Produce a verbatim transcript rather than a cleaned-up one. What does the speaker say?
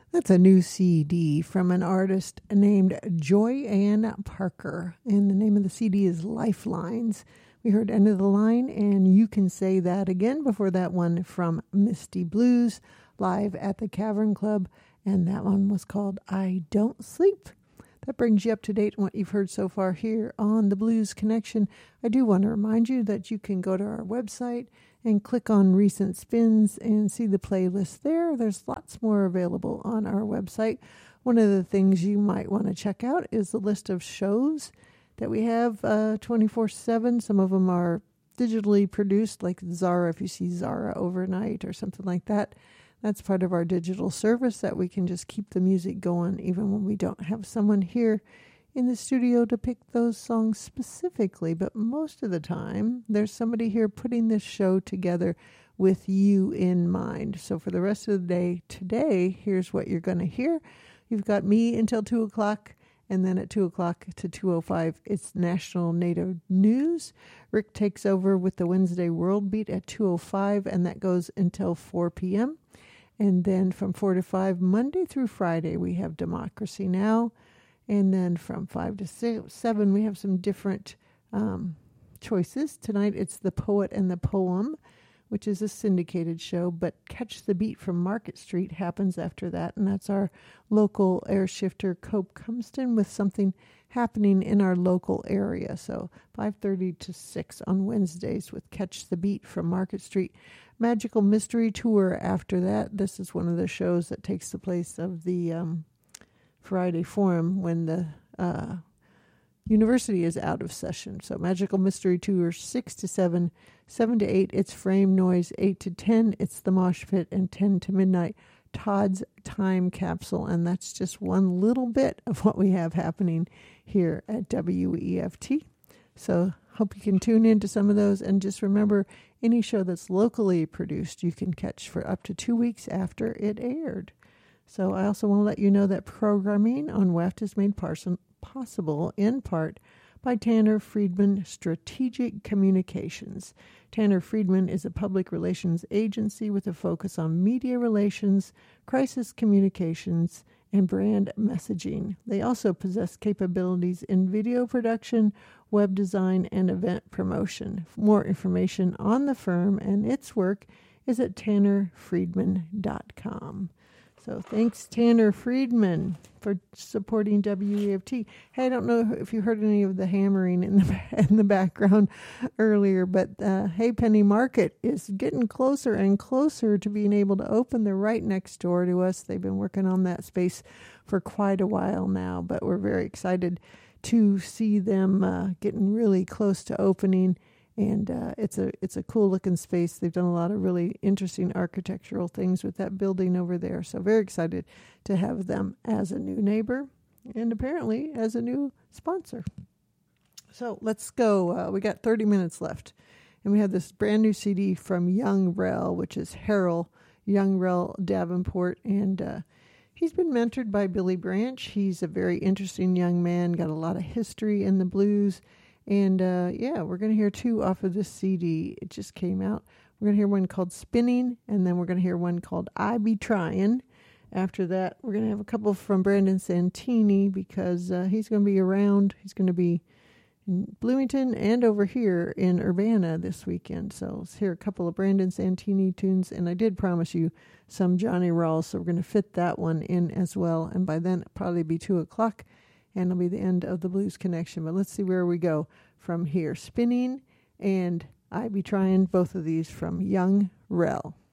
That's a new C D from an artist named Joy Ann Parker. And the name of the C D is Lifelines. We heard End of the Line, and You Can Say That Again. Before that one from Misty Blues, live at the Cavern Club. And that one was called I Don't Sleep. That brings you up to date on what you've heard so far here on the Blues Connection. I do want to remind you that you can go to our website and click on Recent Spins and see the playlist there. There's lots more available on our website. One of the things you might want to check out is the list of shows that we have uh, twenty-four seven. Some of them are digitally produced, like Zara, if you see Zara overnight or something like that. That's part of our digital service that we can just keep the music going even when we don't have someone here in the studio to pick those songs specifically. But most of the time, there's somebody here putting this show together with you in mind. So for the rest of the day today, here's what you're going to hear. You've got me until two o'clock, and then at two o'clock to two oh five, it's National Native News. Rick takes over with the Wednesday World Beat at two oh five, and that goes until four p.m. And then from four to five, Monday through Friday, we have Democracy Now! And then from five to six, seven, we have some different um, choices. Tonight, it's The Poet and the Poem, which is a syndicated show. But Catch the Beat from Market Street happens after that. And that's our local air shifter, Cope Cumston, with something happening in our local area. So five thirty to six on Wednesdays with Catch the Beat from Market Street. Magical Mystery Tour after that. This is one of the shows that takes the place of the um, Friday Forum when the uh, university is out of session. So Magical Mystery Tour, six to seven, seven to eight, it's Frame Noise, eight to ten, it's the Mosh Pit, and ten to midnight, Todd's Time Capsule. And that's just one little bit of what we have happening here at W E F T. So hope you can tune into some of those. And just remember, any show that's locally produced, you can catch for up to two weeks after it aired. So I also want to let you know that programming on W E F T is made parson- possible in part by Tanner Friedman Strategic Communications. Tanner Friedman is a public relations agency with a focus on media relations, crisis communications, and brand messaging. They also possess capabilities in video production, web design, and event promotion. More information on the firm and its work is at tanner friedman dot com. So thanks, Tanner Friedman, for supporting W E F T. Hey, I don't know if you heard any of the hammering in the in the background earlier, but uh, Hey Penny Market is getting closer and closer to being able to open. They're right next door to us. They've been working on that space for quite a while now, but we're very excited to see them uh, getting really close to opening. And uh, it's a it's a cool looking space. They've done a lot of really interesting architectural things with that building over there. So very excited to have them as a new neighbor and apparently as a new sponsor. So let's go. Uh, we got thirty minutes left. And we have this brand new C D from Young Rel, which is Harold Young Rel Davenport. And uh, he's been mentored by Billy Branch. He's a very interesting young man, got a lot of history in the blues. And, uh, yeah, we're going to hear two off of this C D. It just came out. We're going to hear one called Spinning, and then we're going to hear one called I Be Trying. After that, we're going to have a couple from Brandon Santini because uh, he's going to be around. He's going to be in Bloomington and over here in Urbana this weekend. So let's hear a couple of Brandon Santini tunes. And I did promise you some Johnny Rawls, so we're going to fit that one in as well. And by then, it'll probably be two o'clock. And it'll be the end of the Blues Connection. But let's see where we go from here. Spinning and I Be Trying, both of these from Young Rel.